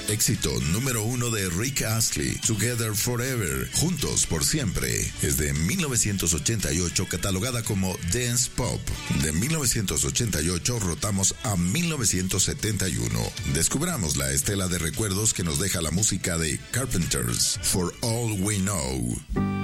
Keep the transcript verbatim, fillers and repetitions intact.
Éxito número uno de Rick Astley, Together Forever, Juntos por Siempre, es de mil novecientos ochenta y ocho, catalogada como Dance Pop. De mil novecientos ochenta y ocho rotamos a mil novecientos setenta y uno. Descubramos la estela de recuerdos que nos deja la música de Carpenters, For All We Know.